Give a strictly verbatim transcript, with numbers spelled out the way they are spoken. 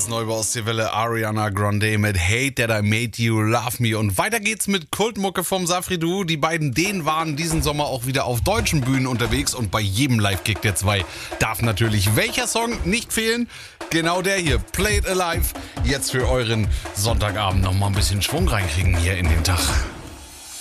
Ganz neu bei aus der Welle Ariana Grande mit Hate That I Made You Love Me. Und weiter geht's mit Kultmucke vom Safri Duo. Die beiden, denen waren diesen Sommer auch wieder auf deutschen Bühnen unterwegs. Und bei jedem Live-Kick der zwei darf natürlich welcher Song nicht fehlen? Genau der hier, Play It Alive. Jetzt für euren Sonntagabend nochmal ein bisschen Schwung reinkriegen hier in den Tag.